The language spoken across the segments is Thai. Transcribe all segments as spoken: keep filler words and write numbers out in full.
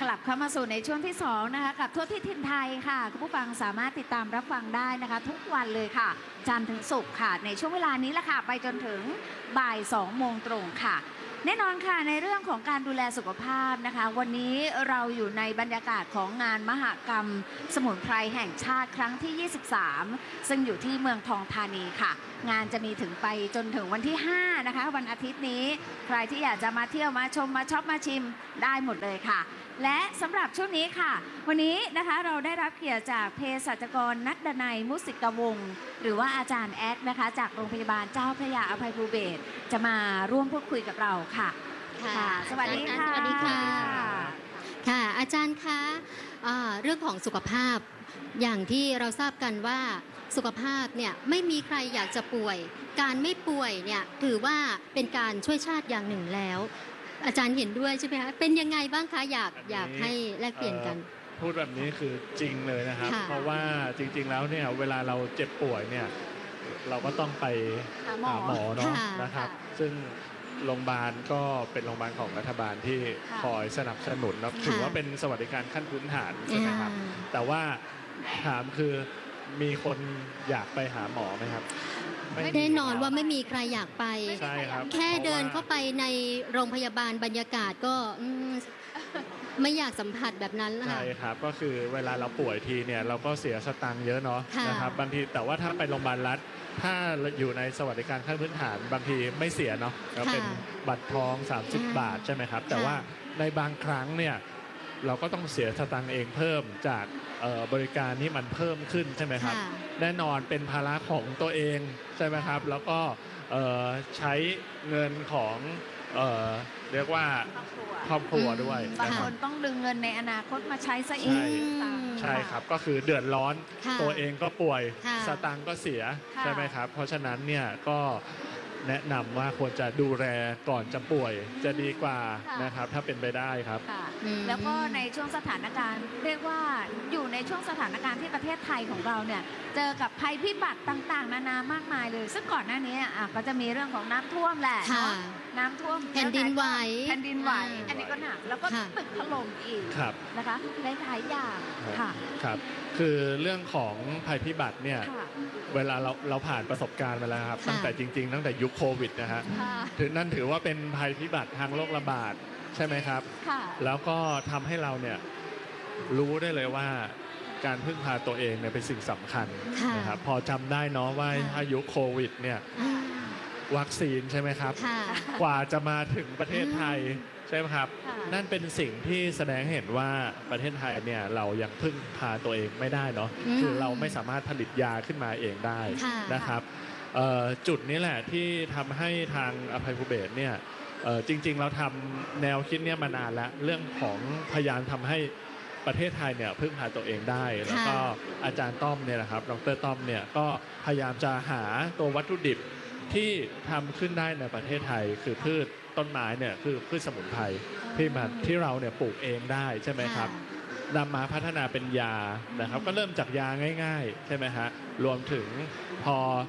ลับเข้ามาสู่ในช่วงที่สองนะคะกับทั่วที่ถิ่นไทยค่ะคุณผู้ฟังสามารถติดตามรับฟังได้นะคะทุกวันเลยค่ะจันทร์ถึงศุกร์ค่ะในช่วงเวลานี้แหละค่ะไปจนถึงบ่ายสองโมงตรงค่ะแน่นอนค่ะในเรื่องของการดูแลสุขภาพนะคะวันนี้เราอยู่ในบรรยากาศของงานมหกรรมสมุนไพรแห่งชาติครั้งที่ยี่สิบสามซึ่งอยู่ที่เมืองทองธานีค่ะงานจะมีถึงไปจนถึงวันที่ห้านะคะวันอาทิตย์นี้ใครที่อยากจะมาเที่ยวมาชมมาช็อปมาชิมได้หมดเลยค่ะและสำหรับช่วงนี้ค่ะวันนี้นะคะเราได้รับเกียรติจากเภสัชกรนัดดนัยมุสิกวงศ์หรือว่าอาจารย์แอดนะคะจากโรงพยาบาลเจ้าพระยาอภัยภูเบศรจะมาร่วมพูดคุยกับเราค่ะค่ะสวัสดีค่ะสวัสดีค่ะค่ะอาจารย์คะเรื่องของสุขภาพอย่างที่เราทราบกันว่าสุขภาพเนี่ยไม่มีใครอยากจะป่วยการไม่ป่วยเนี่ยถือว่าเป็นการช่วยชาติอย่างหนึ่งแล้วอาจารย์เห็นด้วยใช่ไหมคะเป็นยังไงบ้างคะอยากอยากให้แลกเปลี่ยนกันพูดแบบนี้คือจริงเลยนะครับเพราะว่าจริงๆแล้วเนี่ยเวลาเราเจ็บป่วยเนี่ยเราก็ต้องไปหาหมอเนาะนะครับซึ่งโรงพยาบาลก็เป็นโรงพยาบาลของรัฐบาลที่คอยสนับสนุนนะถือว่าเป็นสวัสดิการขั้นพื้นฐานใช่ไหมครับแต่ว่าถามคือมีคนอยากไปหาหมอไหมครับแน่นอนว่าไม่มีใครอยากไปใช่ครับแค่เดินเข้าไปในโรงพยาบาลบรรยากาศก็ไม่อยากสัมผัสแบบนั้นใช่ครับก็คือเวลาเราป่วยทีเนี่ยเราก็เสียสตังค์เยอะเนาะนะครับบางทีแต่ว่าถ้าไปโรงพยาบาลรัฐถ้าอยู่ในสวัสดิการขั้นพื้นฐานบางทีไม่เสียเนาะก็เป็นบัตรทองสามสิบบาทใช่ไหมครับแต่ว่าในบางครั้งเนี่ยเราก็ต้องเสียสตังค์เองเพิ่มจากบริการนี้มันเพิ่มขึ้นใช่ไหมครับแน่นอนเป็นภาระของตัวเองใช่ไหมครับแล้วก็ใช้เงินของเอ่อเรียกว่าครอบครัวด้วยบางคนต้องดึงเงินในอนาคตมาใช้ซะเองใช่ครับก็คือเดือดร้อนตัวเองก็ป่วยสตังค์ก็เสียใช่ไหมครับเพราะฉะนั้นเนี่ยก็แนะนำว่าควรจะดูแลก่อนจะป่วยจะดีกว่านะครับถ้าเป็นไปได้ครับแล้วก็ในช่วงสถานการณ์เรียกว่าอยู่ในช่วงสถานการณ์ที่ประเทศไทยของเราเนี่ยเจอกับภัยพิบัติต่างๆนานามากมายเลยซึ่งก่อนหน้านี้อ่ะก็จะมีเรื่องของน้ำท่วมแหละน้ำท่วมแผ่นดินไหวแผ่นดินไหวอันนี้ก็หนักแล้วก็ตึกถล่มอีกนะคะหลายๆอย่างค่ะครับคือเรื่องของภัยพิบัติเนี่ยเวลาเราเราผ่านประสบการณ์มาแล้วครับตั้งแต่จริงๆตั้งแต่ยุคโควิดนะฮะถือนั่นถือว่าเป็นภัยพิบัติทางโรคระบาดใช่ไหมครับแล้วก็ทำให้เราเนี่ยรู้ได้เลยว่าการพึ่งพาตัวเองเนี่ยเป็นสิ่งสำคัญนะครับพอจำได้เนาะว่าถ้ายุคโควิดเนี่ยวัคซีนใช่ไหมครับกว่าจะมาถึงประเทศไทยใช่ไหมครับนั่นเป็นสิ่งที่แสดงเห็นว่าประเทศไทยเนี่ยเรายังพึ่งพาตัวเองไม่ได้เนาะคือเราไม่สามารถผลิตยาขึ้นมาเองได้นะครับจุดนี้แหละที่ทำให้ทางอภัยภูเบศรเนี่ยจริงๆเราทำแนวคิดเนี่ยมานานแล้วเรื่องของพยายามทำให้ประเทศไทยเนี่ยพึ่งพาตัวเองได้แล้วก็อาจารย์ต้อมเนี่ยนะครับดร.ต้อมเนี่ยก็พยายามจะหาตัววัตถุดิบที่ทำขึ้นได้ในประเทศไทยคือพืชต้นไม้เนี่ยคือพืชสมุนไพรที่มาที่เราเนี่ยปลูกเองได้ใช่ไหมครับนำมาพัฒนาเป็นยานะครับก็เริ่มจากยาง่ายๆใช่ไหมฮะรวมถึงพ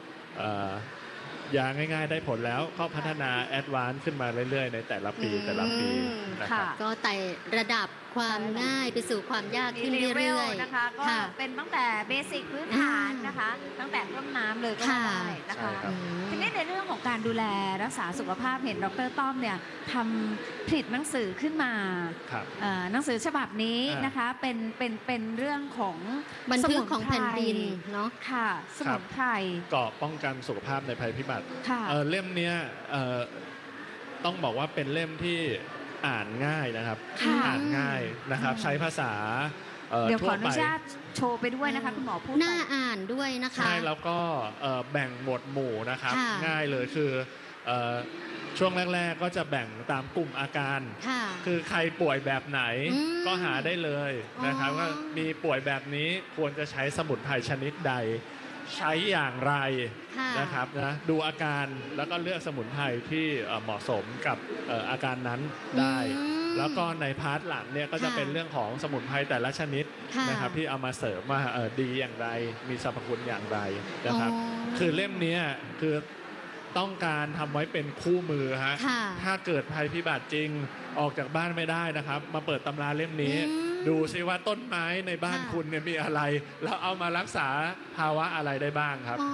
อยาง่ายๆได้ผลแล้วก็พัฒนาแอดวานซ์ขึ้นมาเรื่อยๆในแต่ละปีแต่ละปีนะครับก็ไต่ระดับความง่ายไปสู่ความยากขึ้นเรื่อยๆนะคะก็เป็นตั้งแต่เบสิกพื้นฐานนะคะตั้งแต่ต้นน้ำเลยก็ได้นะคะทีนี้ในเรื่องของการดูแลรักษาสุขภาพเห็นดร.ต้อมเนี่ยทำผลิตหนังสือขึ้นมาหนังสือฉบับนี้นะคะเป็นเป็นเป็นเรื่องของบันทึกของแผ่นดินเนาะค่ะสมุนไพรเกราะป้องกันสุขภาพในภัยพิบัติเล่มนี้ต้องบอกว่าเป็นเล่มที่อ่านง่ายนะครับอ่านง่ายนะครับใช้ภาษาเดี๋ยวขออนุญาตโชว์ไปด้วยนะคะคุณหมอพูดน่าอ่านด้วยนะคะใช่แล้วก็แบ่งหมวดหมู่นะครับง่ายเลยคือช่วงแรกๆก็จะแบ่งตามกลุ่มอาการคือใครป่วยแบบไหนก็หาได้เลยนะครับว่ามีป่วยแบบนี้ควรจะใช้สมุนไพรชนิดใดใช้อย่างไรนะครับนะดูอาการแล้วก็เลือกสมุนไพรที่เหมาะสมกับอาการนั้นได้แล้วก็ในพาร์ทหลังเนี่ยก็จะเป็นเรื่องของสมุนไพรแต่ละชนิดนะครับที่เอามาเสริมว่าดีอย่างไรมีสรรพคุณอย่างไรนะครับคือเล่มนี้คือต้องการทำไว้เป็นคู่มือฮะค่ะถ้าเกิดภัยพิบัติจริงออกจากบ้านไม่ได้นะครับ มาเปิดตำราเล่มนี้อืมดูซิว่าต้นไม้ในบ้านค่ะคุณเนี่ยมีอะไร แล้วเอามารักษาภาวะอะไรได้บ้างครับอ๋อ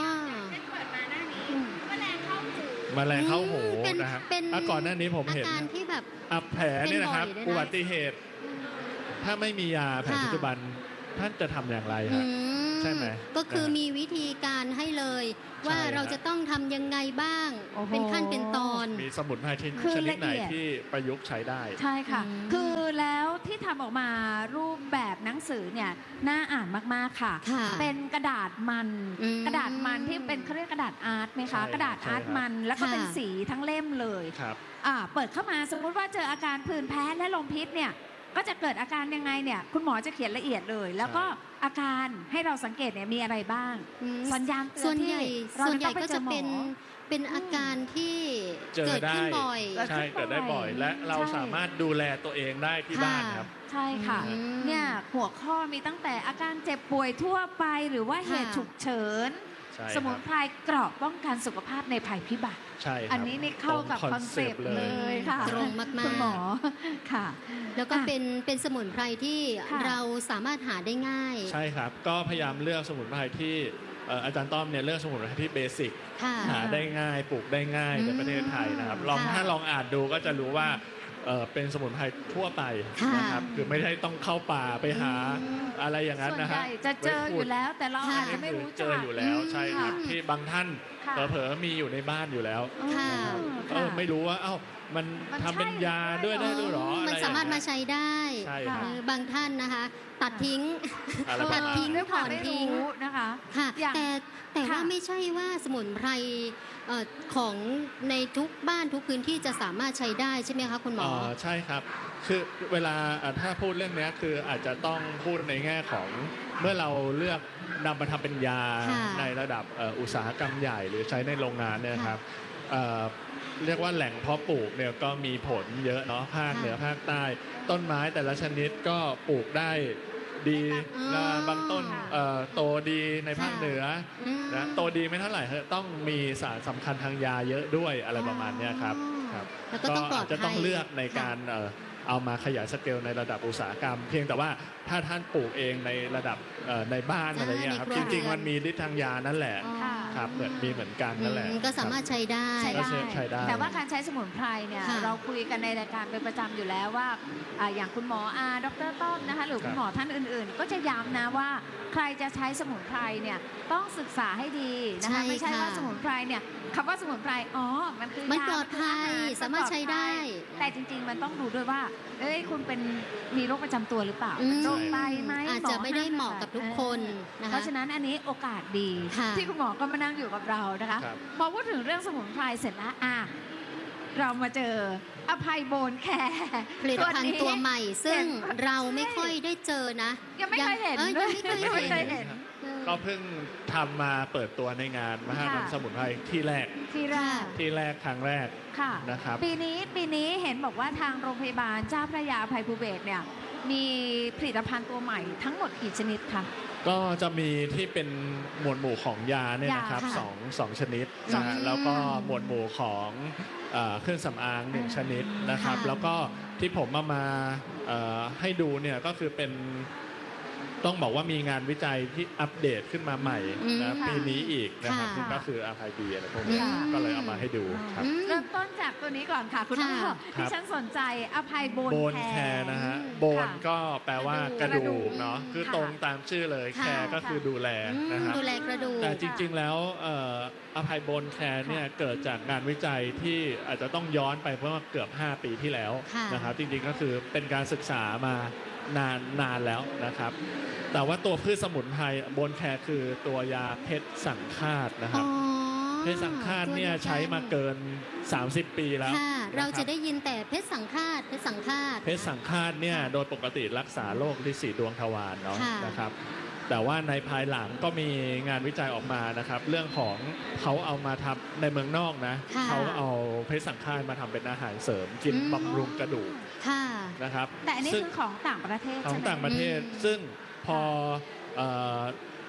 แมลงเข้าหูเป็นนะครับเป็นอ่ะก่อนหน้านี้ผมอาเห็นการที่แบบอ่ะแผลเนี่ยนะครับเป็นบ่อยด้วยนะอุบัติเหตุ ถ้าไม่มียาแผนค่ะปัจจุบันท่านจะทำอย่างไรอืฮะมใช่ไหมก็คือนะฮะมีวิธีการให้เลย ว่าใช่เราฮะจะต้องทำยังไงบ้างโอ้โหเป็นขั้นเป็นตอนมีสมุนไพรที่คือชนิดไหนละเอียดที่ประยุกต์ใช้ได้ใช่ค่ะอืมคือแล้วที่ทำออกมารูปแบบหนังสือเนี่ยน่าอ่านมากๆค่ะค่ะเป็นกระดาษมันอืมกระดาษมันที่เป็นเขาเรียกกระดาษอาร์ตไหมใช่ครัคะบกระดาษอาร์ตใช่ครับมันแล้วก็ค่ะเป็นสีทั้งเล่มเลยครับอ่าเปิดเข้ามาสมมุติว่าเจออาการผื่นแพ้และลมพิษเนี่ยก็จะเกิดอาการยังไงเนี่ยคุณหมอจะเขียนละเอียดเลย แล้วก็อาการให้เราสังเกตเนี่ยมีอะไรบ้างอืมสัญญาณเตือนส่วนใหญ่ที่เราส่วนใหญ่จะต้องไปก็เจจะอหมอเป็นเป็นอาการที่เจอเกิดได้ขึ้นบ่อยเกิดใช่ขึ้นบ่อยเกิดได้บ่อย และเราใช่สามารถดูแลตัวเองได้ที่ค่ะบ้านครับใช่ค่ะอืมเนี่ยหัวข้อมีตั้งแต่อาการเจ็บป่วยทั่วไปหรือว่าเหตุค่ะฉุกเฉินใช่สมุคน รับไพรเกราะป้องกันสุขภาพในภัยพิบัติใช่ครับอันนี้นี่เข้ากับตรงคอนเซปต์เลยค่ะตรงมากๆคุณหมอค่ะแล้วก็เป็นเป็นสมุนไพรที่ค่ะเราสามารถหาได้ง่ายใช่ครับ ก็พยายามเลือกสมุนไพรที่เอ่ออาจารย์ต้อมเนี่ยเลือกสมุนไพรที่เบสิกค่ะหาได้ง่ายปลูกได้ง่ายอืมในประเทศไทยนะครับลองค่ะถ้าลองอ่านดูก็จะรู้ว่าเอ่อเป็นสมุนไพรทั่วไปค่ะนะครับคือไม่ได้ต้องเข้าป่าไปหาอืมอะไรอย่างนั้นส่วนนะใหฮะญ่จะเจออยู่แล้ว แต่เราค่ะอาจจะไม่รู้เจจัอก อยู่แล้วใช่ครับอืมที่บางท่านค่ะเผลอๆมีอยู่ในบ้านอยู่แล้วค่ะเออไม่รู้ว่าเอ้ามันมันทำเป็นใช่ยาด้วยหรือได้เปล่าด้วยเหรอมันอะไรสามารถอย่งมาเงี้ยใช้ได้ใช่ค่ะครับเออบางท่านนะคะ ตัดทิ้งอะไรประตัดมาณทิ้งด้วยความถอนไม่ทิ้งรู้นะคะค่ะอย่างแต่แต่ค่ะว่าไม่ใช่ว่าสมุนไพรเอ่อของในทุกบ้านทุกพื้นที่จะสามารถใช้ได้ใช่ไหมคะคุณหมออ๋อใช่ครับ คือเวลาอ่ะถ้าพูดเรื่องเนี้ยคืออาจจะต้องพูดในแง่ของเมื่อเราเลือกนำมาทำเป็นยาค่ะในระดับเอ่ออุตสาหกรรมใหญ่หรือใช้ในโรงงานเนี่ยครับเอ่อเรียกว่าแหล่งเพาะปลูกเนี่ยก็มีผลเยอะเนาะภาคเหนือภาคใต้ ต้นไม้แต่ละชนิดก็ปลูกได้ดีอ๋อนะบางต้นเอ่อโตดีในภาคค่ะเหนืออืมนะโตดีไม่เท่าไหร่ต้องมีสารสำคัญทางยาเยอะด้วยอะไรประมาณเนี้ยครับอ๋อครับแล้วก็ต้องปลอดอาจจะต้องภัยเลือกในการค่ะเอ่อเอามาขยายสเกลในระดับอุตสาหกรรม เพียงแต่ว่าถ้าท่านปลูกเองในระดับเอ่อในบ้านใช่อะไรเงี้ยครับในครัจวเรือนริง ๆ มันมีฤทธิ์ทางยานั่นแหละอ๋อค่ะครับเหมือนมีเหมือนกันนั่นแหละอืมก็สามารถใช้ได้ใช้ก็ได้ใช้ได้แต่ว่าการใช้สมุนไพรเนี่ยค่ะเราคุยกันในรายการเป็นประจำอยู่แล้วว่าอ่าอย่างคุณหมออาดรต้อมนะคะหรือคุณหมอท่านอื่นๆ ก็จะย้ำนะว่าใครจะใช้สมุนไพรเนี่ยต้องศึกษาให้ดีนะใช่คะไม่ใช่ค่ะว่าสมุนไพรเนี่ยคำว่าสมุนไพรอ๋อมันคือมันยาปลอดภัยนคืออหสามารถใช้ได้แต่จริง ๆ มันต้องดูด้วยว่าเอ้ยคุณเป็นมีโรคประจำตัวหรือเปล่าอืมโรคไตไหมอาจจะไม่ได้เหมาะกับทุกคนนะเพคะราะฉะนั้นอันนี้โอกาสดีค่ะที่คุณหมอก็มานั่งอยู่กับเรานะคะครับพอพูดถึงเรื่องสมุนไพรเสร็จแล้วอ่ะเรามาเจออภัยโบนแคร์ผลิตภัณฑ์ตัวใหม่ ซึ่งเห็นเราไม่ค่อยได้เจอนะยังไม่เคยเห็นอ้ยด้ยัวยงไม่เคยยังไม่เคยเห็เห็นนเออก็เพิ่งทำมาเปิดตัวในงานมหากรรมค่ะสมุนไพรที่แรกที่แรกที่แรกครั้งแรกค่ะนะครับปีนี้ปีนี้เห็นบอกว่าทางโรงพยาบาลเจ้าพระยาอภัยภูเบศรเนี่ยมีผลิตภัณฑ์ตัวใหม่ทั้งหมดกี่ชนิดคะก็จะมีที่เป็นหมวดหมู่ของยาเนี่ยนะครับยาค่ะสองสองชนิดสอนะงฮะแล้วก็หมวดหมู่ของเอ่อเครื่องสำอางหนึ่งชนิดนะครับค่ะแล้วก็ที่ผมมามาเอ่อให้ดูเนี่ยก็คือเป็นต้องบอกว่ามีงานวิจัยที่อัปเดตขึ้นมาใหม่อืมนะค่ะปีนี้อีกนะครับค่ะซึ่งก็คืออาภายบีอะไรพวกนี้ค่ะก็เลยเอามาให้ดูครับอืมเริ่มต้นจากตัวนี้ก่อนค่ะคุณพ่อค่ะที่ฉันสนใจอภัยโบนโบนแคแคร์ร์นะฮะอืมโบนค่ะก็แปลว่ากระกระดูดูกกเนาะคือค่ะตรงตามชื่อเลยค่ะแคร์ก็คือดูแลอืมนะครับดูแลกระดูกแต่จริงๆ แล้วเอ่ออภัยโบนแคร์เนี่ยเกิดจากงานวิจัยที่อาจจะต้องย้อนไปเมื่อเกือบ ห้า ปีที่แล้วค่ะนะครับจริงๆ ก็คือเป็นการศึกษามานานนานแล้วนะครับ แต่ว่าตัวพืชสมุนไพรโบนแคร์คือตัวยาเพชรสังฆาตนะครับอ๋อเพชรสังฆาตเนี่ยใช้มาเกิน สามสิบ ปีแล้วค่ะนคบเราจะได้ยินแต่เพชรสังฆาตเพชรสังฆาตเพชรสังฆาตเนี่ยโดยปกติรักษาโรคฤทธิ์สีดวงทวารเนาะค่ะนะครับ แต่ว่าในภายหลังก็มีงานวิจัยออกมานะครับ เรื่องของเขาเอามาทำในเมืองนอกนะค่ะเขาเอาเพชรสังฆาตมาทำเป็นอาหารเสริมกินอืมบำรุงกระดูกค่ะนะครับแต่อันนี้ซึ่งคือของต่างประเทศของใช่ไหมต่างประเทศอืมซึ่งพอเอ่อ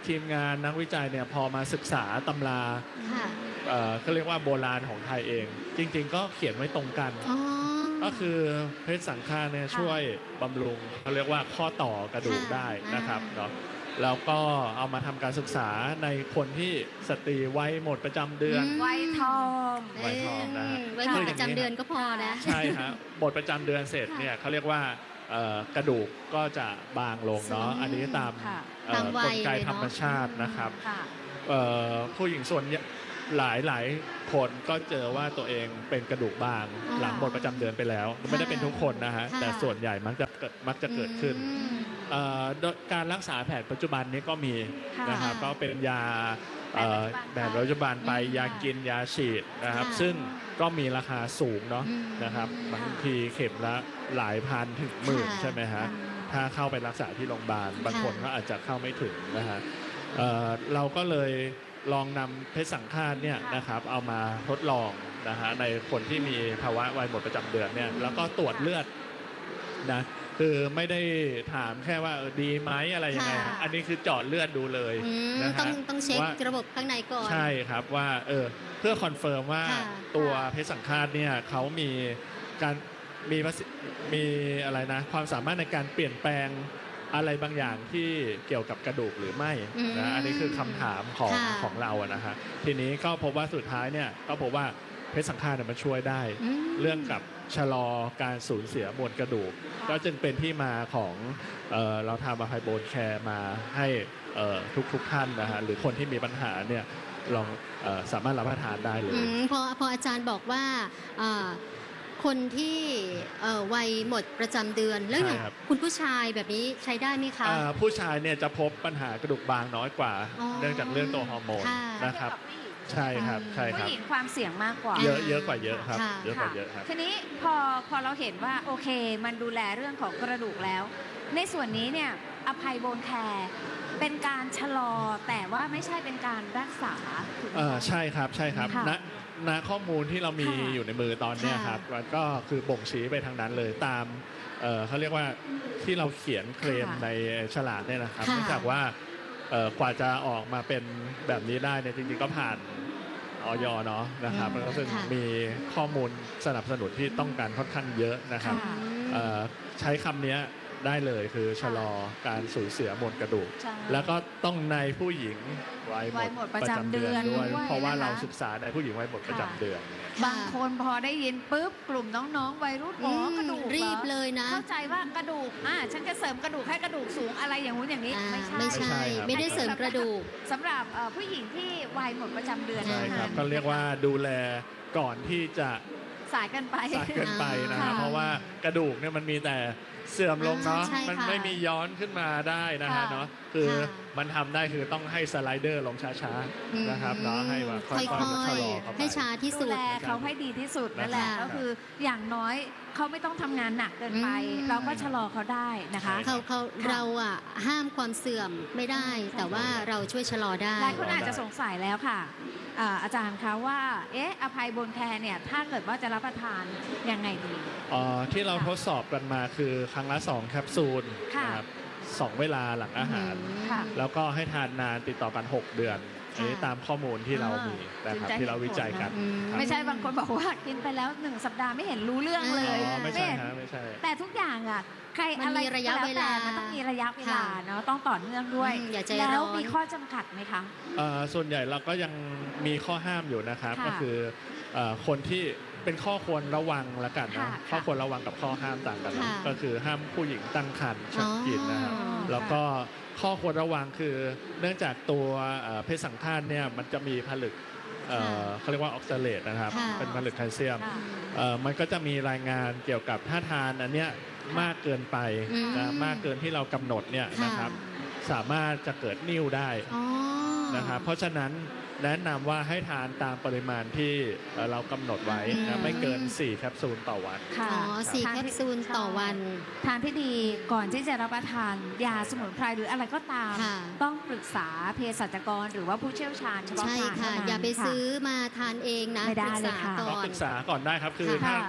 ทีมงานนักวิจัยเนี่ยพอมาศึกษาตำราค่ะเอ่อเขาเรียกว่าโบราณของไทยเอง จริงๆก็เขียนไว้ตรงกันอ๋อก็คือเพชรสังฆาเนี่ยค่ะช่วยบำรุงเขาเรียกว่าข้อต่อกระดูกค่ะได้นะครับอ่าเนาะแล้วก็เอามาทำการศึกษาในคนที่สตรีวัยหมดประจำเดือนไวทองไวทองนะฮะไว้หมดประจำเดือนก็พอนะใช่ฮะหมดประจำเดือนเสร็จเนี่ยเขาเรียกว่าเอ่อกระดูกก็จะบางลงเนาะอืมอันนี้ตามค่ะเอ่อตามวักยลไกเลยเนอะธรรมชาตินะครับค่ะเอ่อผู้หญิงส่วนใหญ่หลายหลายคนก็เจอว่าตัวเองเป็นกระดูกบางอ๋อหลังหมดประจำเดือนไปแล้ว ไม่ได้เป็นทุกคนนะฮะค่ะแต่ส่วนใหญ่มักจะเกิดมักจะเกิดขึ้นอืมเอ่อโดยการรักษาแผนปัจจุบันนี้ก็มีค่ะนะครับก็เป็นยาเอ่อแผแผนนปัปัจจจุจุบับันนไปยากินยาฉีดนะครับค่ะซึ่งก็มีราคาสูงเนาะอืมนะครับบางค่ะทีเข็มละหลายพันถึงหมื่นค่ะใช่ไหมฮะถ้าเข้าไปรักษาที่โรงพยาบาลบางคนก็อาจจะเข้าไม่ถึงนะฮะเอ่อเราก็เลยลองนำเพชรสังฆาตเนี่ยค่ะนะครับเอามาทดลองนะฮะในคนที่มีภาวะวัยหมดประจำเดือนเนี่ยแล้วก็ตรวจเลือดนะคือไม่ได้ถามแค่ว่าเออดีไหมอะไรยังไงค่ะอันนี้คือเจาะเลือดดูเลยอืมนะต้อฮะงต้องเช็คว่าระบบข้างในก่อนใช่ครับว่าเออเพื่อคอนเฟิร์มว่าค่ะตัวเพชรสังฆาตเนี่ยเขามีการมีประสิมีอะไรนะความสามารถในการเปลี่ยนแปลงอะไรบางอย่างที่เกี่ยวกับกระดูกหรือไม่อืมนะอันนี้คือคำถามของค่ะของเราอะนะฮะทีนี้ก็พบว่าสุดท้ายเนี่ยก็พบว่าเพชรสังฆาตเนี่ยมันช่วยได้อืมเรื่องกับชะลอการสูญเสียมวลกระดูก ก็จึงเป็นที่มาของเอ่อเราทำอภัยโบนแคร์มาให้เอ่อทุกทุกท่านนะฮะหรือคนที่มีปัญหาเนี่ยลองเอ่อสามารถรับประทานได้เลอืยมพอพออาจารย์บอกว่าเอ่อคนที่เอ่อวัยหมดประจำเดือน แล้วอย่างใช่ครับคุณผู้ชายแบบนี้ใช้ได้ไหมคะเอ่อผู้ชายเนี่ยจะพบปัญหากระดูกบางน้อยกว่าอ๋อเนื่องจากเรื่องตัวฮอร์โมนค่ะนะครับ ใช่ครับใช่คผู้รับหญิงความเสี่ยงมากกว่าเยอะเยอะกว่าเยอะครับค่ะเยอะกว่าเยอะครับทีนี้พอพอเราเห็นว่าโอเคมันดูแลเรื่องของกระดูกแล้ว ในส่วนนี้เนี่ยอภัยโบนแคร์เป็นการชะลอแต่ว่าไม่ใช่เป็นการรักษาถูกไหมเอ่อคะใช่ครับใช่ครับค่ะณณข้อมูลที่เรามีค่ะอยู่ในมือตอนเนี้ยค่ะครับมันก็คือบ่งชี้ไปทางนั้นเลยตามเอ่อเขาเรียกว่าที่เราเขียนเคลมค่ะในฉลากเนี่ยนะครับค่ะเนื่องจากว่าเอ่อกว่าจะออกมาเป็นแบบนี้ได้เนี่ยจริงๆก็ผ่านออยเนาะนะครับอืมแล้วก็ซึ่งค่ะมีข้อมูลสนับสนุนที่ต้องการค่อนข้างเยอะนะครับค่ะเอ่อใช้คำเนี้ยได้เลยคือชะลอการสูญเสียมวลกระดูกใช่แล้วก็ต้องในผู้หญิงวัยวัยหมดประจำเดือนด้วยด้วยเพราะว่านะคะเราศึกษาในผู้หญิงวัยหมดประจำเดือนบางคนพอได้ยินปุ๊บกลุ่มน้องๆวัยรุ่นอ๋อกระดูกหอรีบเลยนะเข้าใจว่ากระดูกอ่าฉันจะเสริมกระดูกให้กระดูกสูงอะไรอย่างนู้นอย่างนี้อ่าไม่ใช่ไม่ใช่ครับไม่ได้เสริมกระดูกสำหรับเอ่อผู้หญิงที่วัยหมดประจำเดือนใช่ครับเท่านั้นก็เรียกว่าดูแลก่อนที่จะสายเกันไปสายเกินไปนะครัค่ะบเพราะว่ากระดูกเนี่ยมันมีแต่เสื่อมลงเนาะใช่ค่ะมันไม่มีย้อนขึ้นมาได้นะฮะค่ะเนาะคือค่ะมันทำได้คือต้องให้สไลเดอร์ลงช้าอืมๆนะครับเนาะให้ว่าค่อยค่ๆอชะยลอเข้าๆไปให้ช้าที่ดูสุดแลเขาให้ดีที่สุดนั่นแหละค่ะก็คืออย่างน้อยเขาไม่ต้องทำงานหนักเกินไปอืมเราก็ชะลอเขาได้นะคะใช่เขาเขาค่ะเราอ่ะห้ามความเสื่อมไม่ได้ แต่ว่าเราช่วยชะลอได้หลายคนอาจจะสงสัยแล้วค่ะอ่าอาจารย์คะว่าเอ๊ะอภัยบนแคร์เนี่ยถ้าเกิดว่าจะรับประทานยังไงดีเอ่อที่เราทดสอบกันมาคือครั้งละสองแคปซูลค่ะนะครับสองเวลาหลังอาหารค่ะแล้วก็ให้ทานนานติดต่อกัน หก เดือนอันนี้ค่ะตามข้อมูลที่เรามีนะครับจึงจะที่เราวิจัยกันอืมครับไม่ใช่บางคนบอกว่ากินไปแล้วหนึ่งสัปดาห์ไม่เห็นรู้เรื่องเลยอ๋อไม่ใช่เห็นฮะไม่ใช่แต่ทุกอย่างอ่ะใครมันอะไรมีระยะก็แเวลาแต่มันต้องมีระยะเวลาค่ะเนาะต้องต่อเนื่องด้วยอืมอย่าใจแล้วร้อนมีข้อจำกัดไหมคะเอ่อส่วนใหญ่เราก็ยังมีข้อห้ามอยู่นะครับค่ะก็คือเอ่อคนที่เป็นข้อควรระวังละกันค่ะนะค่ะข้อควรระวังกับข้อห้ามต่างกันนะค่ะก็คือห้ามผู้หญิงตั้งครรภ์ชักกินนะครับอ๋อแล้วก็ข้อควรระวังคือเนื่องจากตัวเอ่อเพศสังฆาตเนี่ยมันจะมีผลึกเอ่อเขาเรียกว่าออกซาเลตนะครับค่ะเป็นผลึกแคลเซียมค่ะเอ่อมันก็จะมีรายงานเกี่ยวกับถ้าทานอันเนี้ยมากเกินไปอืมนะมากเกินที่เรากำหนดเนี่ยค่ะนะครับสามารถจะเกิดนิ่วได้อ๋อนะครับเพราะฉะนั้นแนะนำว่าให้ทานตามปริมาณที่เอ่อเรากำหนดไว้นะไม่เกินสี่แคปซูลต่อวันค่ะอ๋อสี่ทานแคที่ปซูลต่อวันทานที่ดีก่อนที่จะรับประทานยาสมุนไพรหรืออะไรก็ตามค่ะต้องปรึกษาเภสัชกรหรือว่าผู้เชี่ยวชาญเฉพาะใช่ทางค่ะเท่นั้นอย่าไปค่ะซื้อมาทานเองนะไม่ได้ปรึกเลยษาค่ะก่ก็อนปรึกษาก่อนได้ครับคือค่ะถ้าค่ะ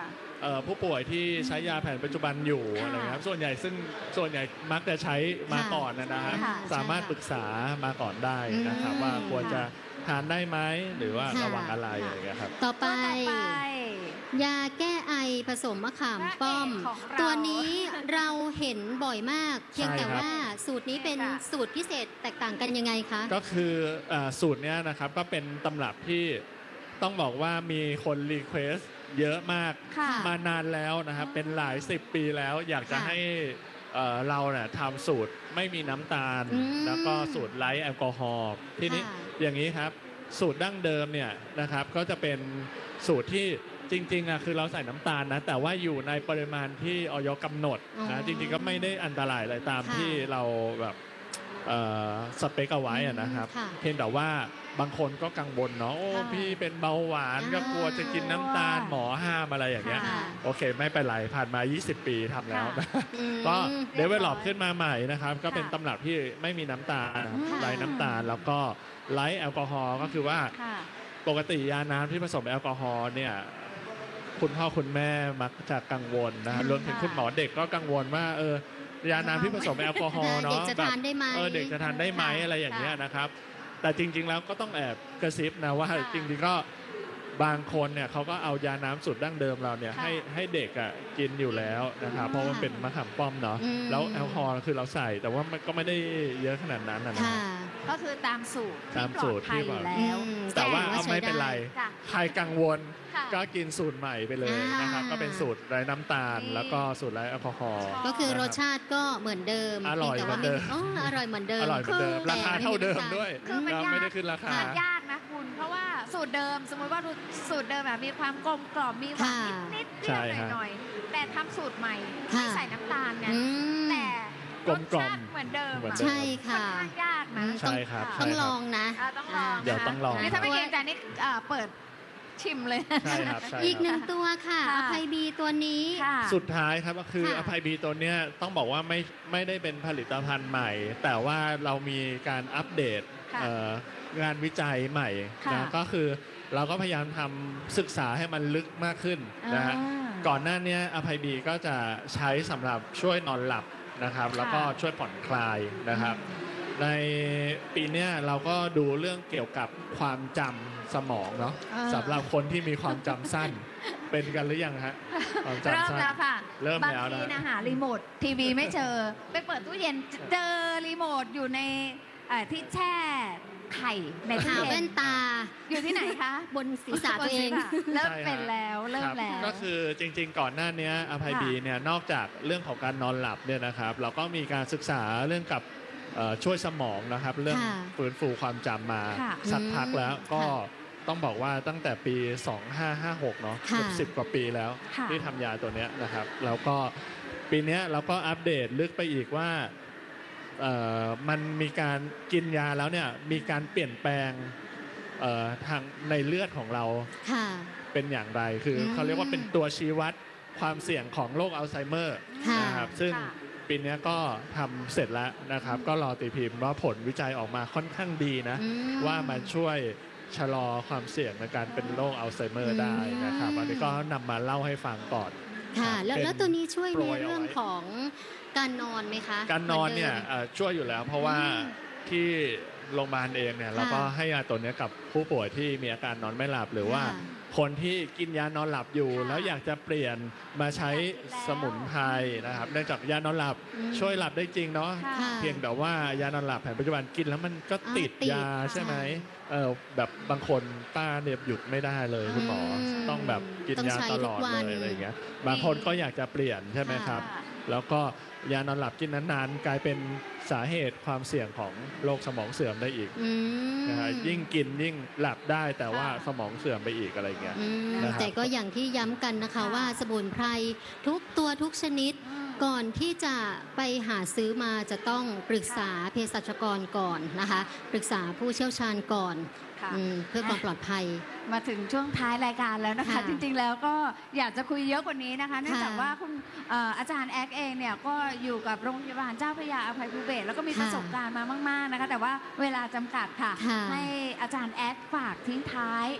เอ่อผู้ป่วยที่ใช้ยาแผนปัจจุบันอยู่ค่ะอะไรครับส่วนใหญ่ซึ่งส่วนใหญ่มักจะใช้มาก่อนนะนะฮะค่ะสามารถปรึกษามาก่อนได้นะครับอืมว่าควรจะทานได้ไหมหรือว่าค่ะระวังอะไรอะไรอย่างเงี้ยครับต่อไปตัวต่อไปยาแก้ไอผสมมะขามป้อมพระเอกของเราตัวนี้เราเห็นบ่อยมาก เพียงแต่ใช่ครับว่าสูตรนี้เป็นใช่ค่ะสูตรพิเศษแตกต่างกันยังไงคะก็คืออ่าสูตรเนี้ยนะครับก็เป็นตำรับที่ต้องบอกว่ามีคนรีเควสเยอะมากค่ะมานานแล้วนะครับเป็นหลายสิบปีแล้วอยากจะค่ะให้เอ่อเราเนี่ยทำสูตรไม่มีน้ำตาลอืมแล้วก็สูตรไร้แอลกอฮอล์ทีนี้ค่ะอย่างนี้ครับสูตรดั้งเดิมเนี่ยนะครับก็จะเป็นสูตรที่จริงๆอ่ะคือเราใส่น้ำตาลนะแต่ว่าอยู่ในปริมาณที่ออยกำหนดอ๋อนะจริงๆก็ไม่ได้อันตรายอะไรตามค่ะที่เราแบบเอ่อสเปคเอาไว้อะนะครับค่ะเพียงแต่ว่าบางคนก็กังวลเนาะโอ้ค่ะพี่เป็นเบาหวานอ่าก็กลัวจะกินน้ำตาลหมอห้ามอะไรอย่างเงี้ยค่ะโอเคไม่เป็นไรผ่านมา ยี่สิบ ปีทำแล้วนะอืมก็เดเรียบเวร้อยลลอปขึ้นมาใหม่นะครับ ก็เป็นค่ะตำรับที่ไม่มีน้ำตาลนะครับค่ะไร้น้ำตาลแล้วก็ไร้แอลกอฮอล์ก็คือว่าค่ะปกติยาน้ำที่ผสมแอลกอฮอล์เนี่ยคุณพ่อคุณแม่มักจะกังวลนะครับค่ะรวมถึงคุณหมอเด็กก็กังวลว่าเออยาน้ำที่ผสมแอลกอฮอล์เด็เนาะกจะแบบทานได้ไหมเออเด็กจะทานได้ไหมค่ะอะไรอย่างเงี้ยค่ะนะครับ แต่จริง ๆ แล้วก็ต้องแอบกระซิบนะว่าค่ะจริงๆก็บางคนเนี่ยเขาก็เอายาน้ำสูตรดั้งเดิมเราเนี่ยค่ะให้ให้เด็กอ่ะกินอยู่แล้วนะครับ เพราะมันเป็นมะขามป้อมเนาะอืมแล้วแอลกอฮอล์คือเราใส่ แต่ว่ามันก็ไม่ได้เยอะขนาดนั้นนะนะค่ะก็คือตามสูตรตามสูตรที่ที่ปลอดภัยอยู่แบบแล้วอืมแต่ว่าถือว่าเอาไม่เป็นไรใช้ได้จ้ะใครกังวลค่ะก็กินสูตรใหม่ไปเลยนะครับอ่าก็เป็นสูตรไร้น้ำตาลนี่แล้วก็สูตรไร้แอลกอฮอล์ชบก็คือรสชาติก็เหมือนเดิมอร่อยพีงแต่ว่าเหมือนเดิมอ๋ออร่อยเหมือนเดิมอร่อยเหมือนเดิมคือราคาเท่าเดิมด้วยคือมันนะยากไม่ได้ขึ้นราคามันยากนะคุณ เพราะว่าสูตรเดิมสมมติว่าสูตรเดิมแบบมีความกลมกล่อมมีหวานค่ะนิดๆเปใช่รี้ยวฮะหน่อยๆแต่ทำสูตรใหม่ค่ะไม่ใส่น้ำตาลไงอืมแต่กรลสมกล่อมชาติเหมือนเดิมเหมือนอะเดิมใช่ค่ะค่อนข้างยากนะอืมใช่ครับต้องใช่ครับลองนะอ่าต้องลองเดี๋ยวต้องลองนี่ถ้าไม่เกรงใจนี่อ่าเปิดชิมเลยใช่ครับใช่อีกหคนึ่รับงตัวค่ะค่ะอภัยบีตัวนี้ค่ะสุดท้ายครับก็คือค่ะอภัยบีตัวเนี้ยต้องบอกว่าไม่ไม่ได้เป็นผลิตภัณฑ์ใหม่ แต่ว่าเรามีการอัปเดตค่ะเอ่องานวิจัยใหม่ค่ะนะก็คือเราก็พยายามทำศึกษาให้มันลึกมากขึ้นนะฮะอ่าก่อนหน้าเนี้ยอภัยบีก็จะใช้สำหรับช่วยนอนหลับนะครับ แล้วก็ช่วยผ่อนคลายนะครับ ในปีเนี้ยเราก็ดูเรื่องเกี่ยวกับความจำสมองเนาะอ่าสำหรับคนที่มีความจำสั้น เป็นกันหรือยังฮะความเริ่มจำสั้นแล้วค่ะเริ่มบางแล้วนะทีนะหารีโมททีวีไม่เจอ ไปเปิดตู้เย็นเจอรีโมทอยู่ในเอ่อที่แช่ไข่ในตู้หาเย็แว่นนตาอยู่ที่ไหนคะบนศีรษะตัวเองบนศีรษะเริ่มใช่ฮะเป็นแล้วเริ่มครับแล้วก็คือจริงๆ ก่อนหน้าเนี้ยอภัยบีเนี่ยนอกจากเรื่องของการนอนหลับเนี่ยนะครับ เราก็มีการศึกษาเรื่องกับเอ่อช่วยสมองนะครับ เรื่องค่ะฟื้นฟูความจำมาค่ะสักพักแล้วก็ค่ะต้องบอกว่าตั้งแต่ปี สองพันห้าร้อยห้าสิบหก เนาะค่ะเกือบสิบกว่าปีแล้วค่ะที่ทำยาตัวเนี้ยนะครับแล้วก็ปีเนี้ยเราก็อัปเดตลึกไปอีกว่าเอ่อมันมีการกินยาแล้วเนี่ยมีการเปลี่ยนแปลงเอ่อทางในเลือดของเราค่ะเป็นอย่างไร คืออมเขาเรียกว่าเป็นตัวชี้วัดความเสี่ยงของโรคอัลไซเมอร์ค่ะนะครับ ซึ่งค่ะปีเนี้ยก็ทำเสร็จแล้วนะครับ ก็รอตีพิมพ์ว่าผลวิจัยออกมาค่อนข้างดีนะอืมว่ามันช่วยชะลอความเสี่ยงในการเป็นโรคอัลไซเมออืร์มได้นะครับ อันนี้ก็นำมาเล่าให้ฟังก่อนค่ะ แล้วเป็นแล้วตัวนี้ช่วยโปรในยเอาไว้เรื่องของการนอนไหมคะการนอนเนี่ยหมืดิมเอ่อช่วยอยู่แล้ว เพราะว่าที่โรงพยาบาลเองเนี่ยเราก็ให้ยาตัวเนี้ยกับผู้ป่วยที่มีอาการนอนไม่หลับหรือว่าค่ะคนที่กินยานอนหลับอยู่ค่ะแล้วอยากจะเปลี่ยนมาใช้สมุนไพรนะครับเนื่องจากยานอนหลับอืมช่วยหลับได้จริงเนาะค่ะค่ะเพียงแต่ว่ายานอนหลับแผนปัจจุบันกินแล้วมันก็อ่าติดติดยาใช่ไหมเออแบบบางคนป้าเนี่ยหยุดไม่ได้เลยคุณหมออืมต้องแบบกินต้องยาใช้ตลอดทุกวัเลนยอะไรอย่างเงี้ยบางคนก็อยากจะเปลี่ยนใช่ไหมครับค่ะแล้วก็ยานอนหลับกินนานๆ กลายเป็นสาเหตุความเสี่ยงของโรคสมองเสื่อมได้อีกอืมนะฮะยิ่งกินยิ่งหลับได้แต่ว่าค่ะสมองเสื่อมไปอีกอะไรเงี้ยอืมนะครับแต่ก็อย่างที่ย้ำกันนะคะค่ะว่าสมุนไพรทุกตัวทุกชนิดอืมก่อนที่จะไปหาซื้อมาจะต้องปรึกษาเภสัชกรก่อนนะคะ ปรึกษาผู้เชี่ยวชาญก่อนค่ะอืมเพื่อความปลอดภัยมาถึงช่วงท้ายรายการแล้วนะคะค่ะจริงๆแล้วก็อยากจะคุยเยอะกว่านี้นะคะเนื่องจากค่ะว่าคุณเอ่ออาจารย์แอ๊กเองเนี่ยก็อยู่กับโรงพยาบาลเจ้าพระยาอภัยภูเบศรแล้วก็มีค่ะประสบการณ์มามากๆนะคะ แต่ว่าเวลาจำกัดค่ะค่ะให้อาจารย์แอ๊กฝากทิ้งท้าย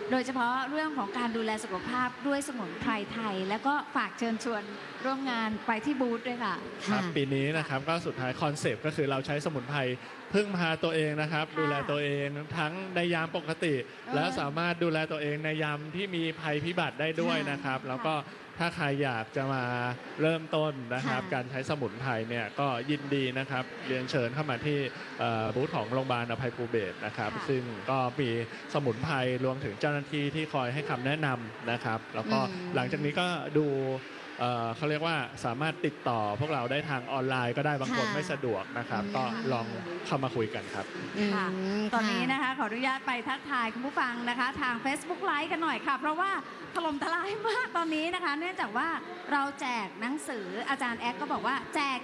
โดยเฉพาะเรื่องของการดูแลสุขภาพด้วยสมุนไพรไทย แล้วก็ฝากเชิญชวนร่วมงานไปที่บูธด้วยค่ะครับค่ะปีนี้นะครับก็สุดท้ายคอนเซปต์ก็คือเราใช้สมุนไพรพึ่งพาตัวเองนะครับค่ะดูแลตัวเองทั้งในยามปกติอและสามารถดูแลตัวเองในยามที่มีภัยพิบัติได้ด้วยนะครับ แล้วก็ถ้าใครอยากจะมาเริ่มต้นนะครับค่ะการใช้สมุนไพรเนี่ยก็ยินดีนะครับเรียนเชิญเข้ามาที่เอ่อบูธของโรงพยาบาลอภัยภูเบศรนะครับค่ะซึ่งก็มีสมุนไพรรวมถึงเจ้าหน้าที่ที่คอยให้คำแนะนำนะครับ แล้วก็อืมหลังจากนี้ก็ดูเอ่อเขาเรียกว่าสามารถติดต่อพวกเราได้ทางออนไลน์ก็ได้บางคนค่ะไม่สะดวกนะครับอืมก็ลองเข้ามาคุยกันครับค่ะมตอนนี้ค่ะนะคะขออนุญาตไปทักทายคุณผู้ฟังนะคะ ทาง Facebook Live กันหน่อยค่ะ เพราะว่าถล่มทลายมากตอนนี้นะคะ เนื่องจากว่าเราแจกหนังสืออาจารย์แอ๊กก็บอกว่าแจก